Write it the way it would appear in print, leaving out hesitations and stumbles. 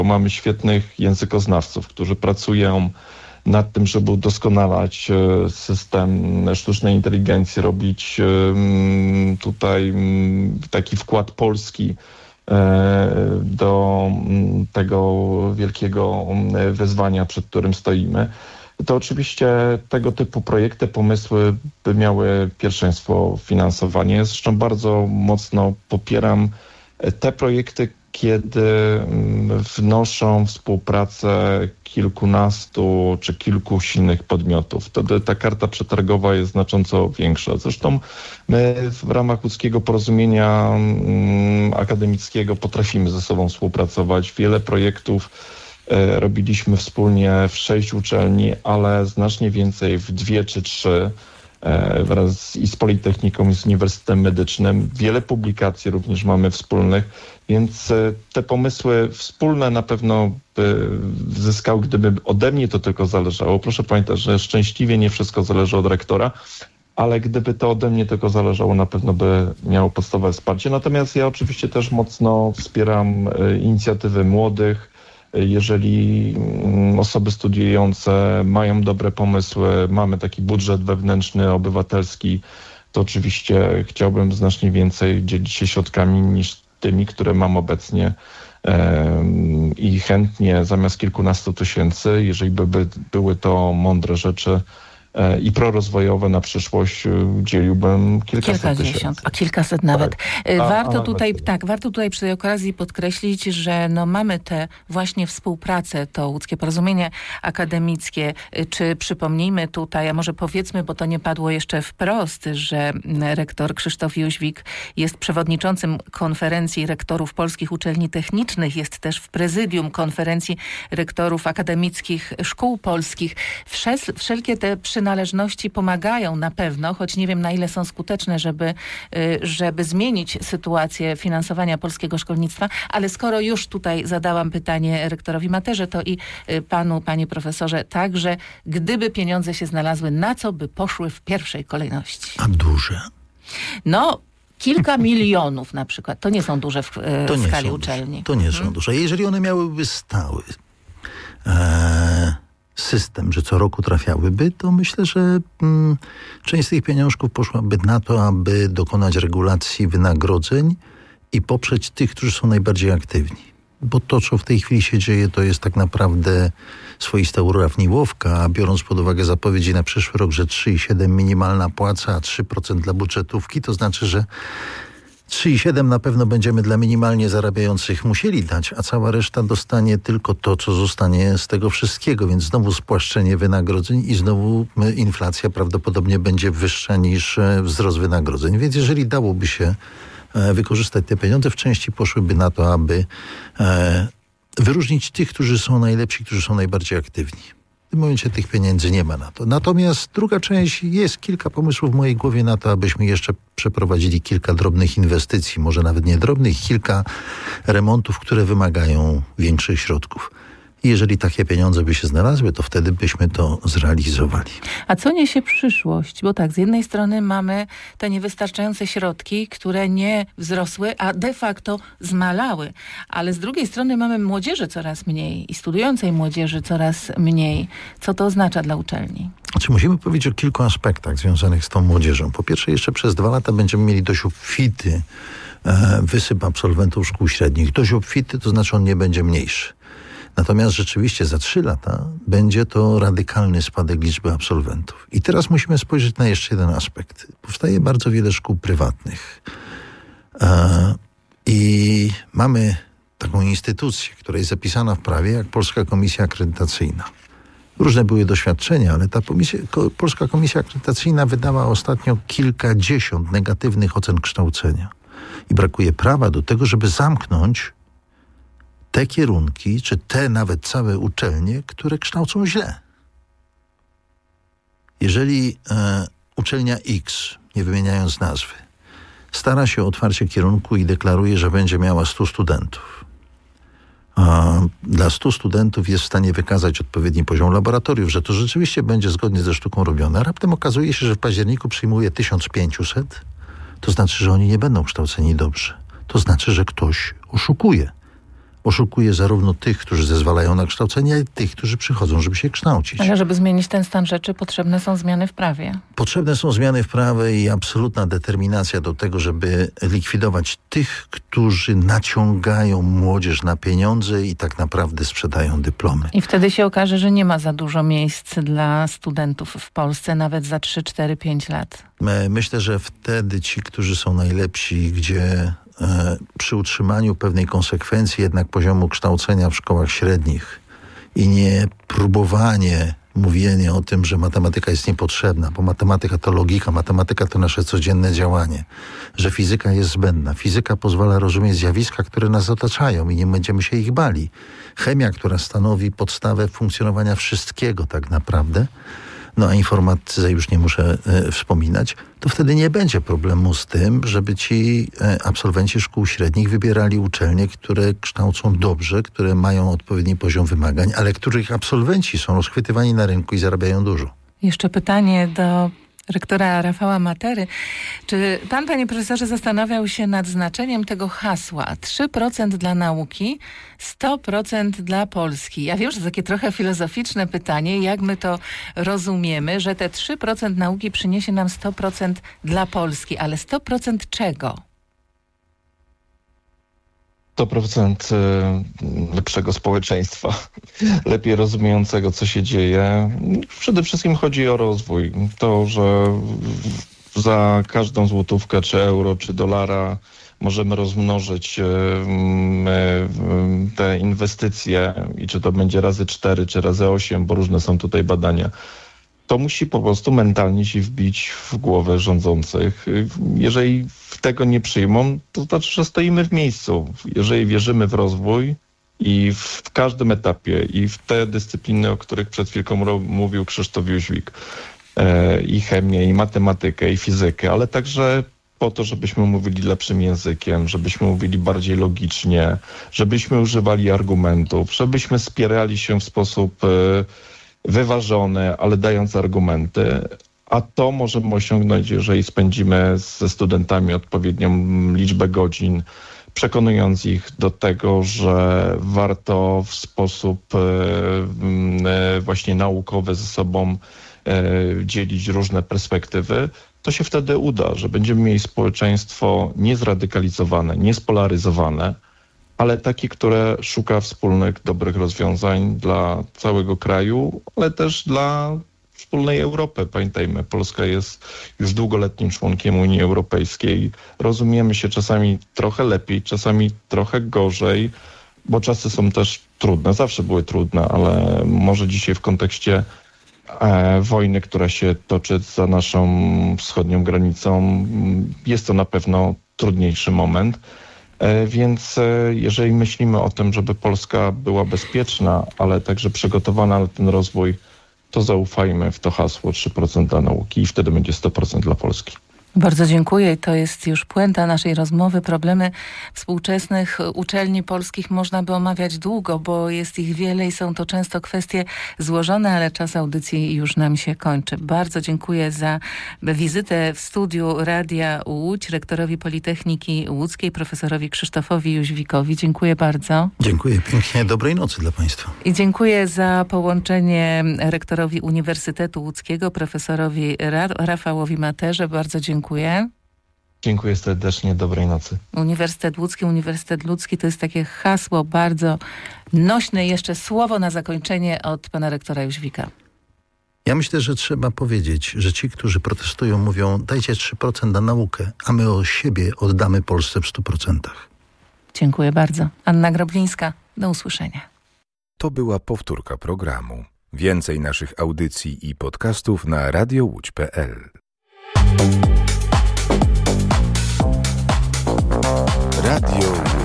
bo mamy świetnych językoznawców, którzy pracują nad tym, żeby udoskonalać system sztucznej inteligencji, robić tutaj taki wkład polski do tego wielkiego wyzwania, przed którym stoimy. To oczywiście tego typu projekty, pomysły by miały pierwszeństwo w finansowaniu. Zresztą bardzo mocno popieram te projekty, kiedy wnoszą współpracę kilkunastu czy kilku silnych podmiotów. Wtedy ta karta przetargowa jest znacząco większa. Zresztą my w ramach łódzkiego porozumienia akademickiego potrafimy ze sobą współpracować. Wiele projektów robiliśmy wspólnie w 6 uczelni, ale znacznie więcej w 2 czy 3 wraz i z Politechniką, i z Uniwersytetem Medycznym. Wiele publikacji również mamy wspólnych, więc te pomysły wspólne na pewno by zyskały, gdyby ode mnie to tylko zależało. Proszę pamiętać, że szczęśliwie nie wszystko zależy od rektora, ale gdyby to ode mnie tylko zależało, na pewno by miało podstawowe wsparcie. Natomiast ja oczywiście też mocno wspieram inicjatywy młodych. Jeżeli osoby studiujące mają dobre pomysły, mamy taki budżet wewnętrzny, obywatelski, to oczywiście chciałbym znacznie więcej dzielić się środkami niż tymi, które mam obecnie i chętnie zamiast kilkunastu tysięcy, jeżeli były to mądre rzeczy i prorozwojowe na przyszłość, dzieliłbym kilkaset tysięcy. A kilkaset nawet. Tak. Warto tutaj przy tej okazji podkreślić, że mamy tę właśnie współpracę, to łódzkie porozumienie akademickie, czy przypomnijmy tutaj, a może powiedzmy, bo to nie padło jeszcze wprost, że rektor Krzysztof Jóźwik jest przewodniczącym konferencji rektorów polskich uczelni technicznych, jest też w prezydium konferencji rektorów akademickich szkół polskich. Wszelkie te przynależności pomagają na pewno, choć nie wiem, na ile są skuteczne, żeby zmienić sytuację finansowania polskiego szkolnictwa, ale skoro już tutaj zadałam pytanie rektorowi Materze, to i panu, panie profesorze, także gdyby pieniądze się znalazły, na co by poszły w pierwszej kolejności? A duże? Kilka milionów na przykład. To nie są duże w skali uczelni. To nie są duże. Jeżeli one miałyby stały system, że co roku trafiałyby, to myślę, że część z tych pieniążków poszłaby na to, aby dokonać regulacji wynagrodzeń i poprzeć tych, którzy są najbardziej aktywni. Bo to, co w tej chwili się dzieje, to jest tak naprawdę swoista urawniłowka, a biorąc pod uwagę zapowiedzi na przyszły rok, że 3,7 minimalna płaca, a 3% dla budżetówki, to znaczy, że 3,7 na pewno będziemy dla minimalnie zarabiających musieli dać, a cała reszta dostanie tylko to, co zostanie z tego wszystkiego, więc znowu spłaszczenie wynagrodzeń i znowu inflacja prawdopodobnie będzie wyższa niż wzrost wynagrodzeń. Więc jeżeli dałoby się wykorzystać te pieniądze, w części poszłyby na to, aby wyróżnić tych, którzy są najlepsi, którzy są najbardziej aktywni. W tym momencie tych pieniędzy nie ma na to. Natomiast druga część, jest kilka pomysłów w mojej głowie na to, abyśmy jeszcze przeprowadzili kilka drobnych inwestycji, może nawet nie drobnych, kilka remontów, które wymagają większych środków. I jeżeli takie pieniądze by się znalazły, to wtedy byśmy to zrealizowali. A co niesie przyszłość? Bo tak, z jednej strony mamy te niewystarczające środki, które nie wzrosły, a de facto zmalały. Ale z drugiej strony mamy młodzieży coraz mniej i studiującej młodzieży coraz mniej. Co to oznacza dla uczelni? Musimy powiedzieć o kilku aspektach związanych z tą młodzieżą. Po pierwsze, jeszcze przez 2 lata będziemy mieli dość obfity wysyp absolwentów szkół średnich. Dość obfity, to znaczy on nie będzie mniejszy. Natomiast rzeczywiście za 3 lata będzie to radykalny spadek liczby absolwentów. I teraz musimy spojrzeć na jeszcze jeden aspekt. Powstaje bardzo wiele szkół prywatnych. I mamy taką instytucję, która jest zapisana w prawie, jak Polska Komisja Akredytacyjna. Różne były doświadczenia, ale ta Polska Komisja Akredytacyjna wydała ostatnio kilkadziesiąt negatywnych ocen kształcenia. I brakuje prawa do tego, żeby zamknąć te kierunki, czy te nawet całe uczelnie, które kształcą źle. Jeżeli uczelnia X, nie wymieniając nazwy, stara się o otwarcie kierunku i deklaruje, że będzie miała 100 studentów, a dla 100 studentów jest w stanie wykazać odpowiedni poziom laboratoriów, że to rzeczywiście będzie zgodnie ze sztuką robione, a raptem okazuje się, że w październiku przyjmuje 1500, to znaczy, że oni nie będą kształceni dobrze. To znaczy, że ktoś oszukuje. Oszukuje zarówno tych, którzy zezwalają na kształcenie, jak i tych, którzy przychodzą, żeby się kształcić. Ale żeby zmienić ten stan rzeczy, potrzebne są zmiany w prawie. Potrzebne są zmiany w prawie i absolutna determinacja do tego, żeby likwidować tych, którzy naciągają młodzież na pieniądze i tak naprawdę sprzedają dyplomy. I wtedy się okaże, że nie ma za dużo miejsc dla studentów w Polsce, nawet za 3, 4, 5 lat. Myślę, że wtedy ci, którzy są najlepsi, gdzie przy utrzymaniu pewnej konsekwencji jednak poziomu kształcenia w szkołach średnich i nie próbowanie mówienia o tym, że matematyka jest niepotrzebna, bo matematyka to logika, matematyka to nasze codzienne działanie, że fizyka jest zbędna. Fizyka pozwala rozumieć zjawiska, które nas otaczają i nie będziemy się ich bali. Chemia, która stanowi podstawę funkcjonowania wszystkiego tak naprawdę, no a informatyce już nie muszę wspominać, to wtedy nie będzie problemu z tym, żeby ci absolwenci szkół średnich wybierali uczelnie, które kształcą dobrze, które mają odpowiedni poziom wymagań, ale których absolwenci są rozchwytywani na rynku i zarabiają dużo. Jeszcze pytanie do rektora Rafała Matery. Czy pan, panie profesorze, zastanawiał się nad znaczeniem tego hasła 3% dla nauki, 100% dla Polski? Ja wiem, że to takie trochę filozoficzne pytanie, jak my to rozumiemy, że te 3% nauki przyniesie nam 100% dla Polski, ale 100% czego? 100% lepszego społeczeństwa, lepiej rozumiejącego, co się dzieje. Przede wszystkim chodzi o rozwój. To, że za każdą złotówkę, czy euro, czy dolara możemy rozmnożyć te inwestycje i czy to będzie razy 4, czy razy 8, bo różne są tutaj badania. To musi po prostu mentalnie się wbić w głowę rządzących. Jeżeli tego nie przyjmą, to znaczy, że stoimy w miejscu. Jeżeli wierzymy w rozwój i w każdym etapie, i w te dyscypliny, o których przed chwilką mówił Krzysztof Jóźwik, i chemię, i matematykę, i fizykę, ale także po to, żebyśmy mówili lepszym językiem, żebyśmy mówili bardziej logicznie, żebyśmy używali argumentów, żebyśmy spierali się w sposób wyważone, ale dając argumenty, a to możemy osiągnąć, jeżeli spędzimy ze studentami odpowiednią liczbę godzin, przekonując ich do tego, że warto w sposób właśnie naukowy ze sobą dzielić różne perspektywy, to się wtedy uda, że będziemy mieli społeczeństwo niezradykalizowane, niespolaryzowane, ale takie, które szuka wspólnych, dobrych rozwiązań dla całego kraju, ale też dla wspólnej Europy. Pamiętajmy, Polska jest już długoletnim członkiem Unii Europejskiej. Rozumiemy się czasami trochę lepiej, czasami trochę gorzej, bo czasy są też trudne, zawsze były trudne, ale może dzisiaj w kontekście wojny, która się toczy za naszą wschodnią granicą, jest to na pewno trudniejszy moment. Więc jeżeli myślimy o tym, żeby Polska była bezpieczna, ale także przygotowana na ten rozwój, to zaufajmy w to hasło 3% dla nauki i wtedy będzie 100% dla Polski. Bardzo dziękuję. To jest już puenta naszej rozmowy. Problemy współczesnych uczelni polskich można by omawiać długo, bo jest ich wiele i są to często kwestie złożone, ale czas audycji już nam się kończy. Bardzo dziękuję za wizytę w studiu Radia Łódź rektorowi Politechniki Łódzkiej, profesorowi Krzysztofowi Jóźwikowi. Dziękuję bardzo. Dziękuję pięknie. Dobrej nocy dla Państwa. I dziękuję za połączenie rektorowi Uniwersytetu Łódzkiego, profesorowi Rafałowi Materze. Bardzo dziękuję. Dziękuję serdecznie, dobrej nocy. Uniwersytet Łódzki, Uniwersytet Ludzki to jest takie hasło bardzo nośne. Jeszcze słowo na zakończenie od pana rektora Jóźwika. Ja myślę, że trzeba powiedzieć, że ci, którzy protestują, mówią dajcie 3% na naukę, a my o siebie oddamy Polsce w 100%. Dziękuję bardzo. Anna Groblińska, do usłyszenia. To była powtórka programu. Więcej naszych audycji i podcastów na radiołódź.pl. Radio